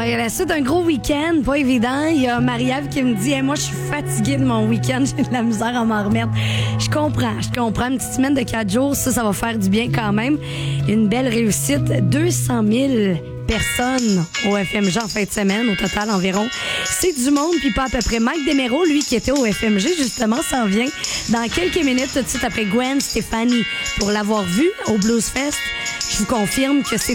Ouais, la suite d'un gros week-end, pas évident. Il y a Marie-Ève qui me dit moi, je suis fatiguée de mon week-end, j'ai de la misère à m'en remettre. Je comprends. Une petite semaine de 4 jours, ça va faire du bien quand même. Une belle réussite. 200 000 personnes au FMG en fin de semaine, au total environ. C'est du monde, puis pas à peu près. Mike Desméraud, lui, qui était au FMG, justement, s'en vient dans quelques minutes, tout de suite après Gwen Stefani. Pour l'avoir vu au Blues Fest, je vous confirme que c'est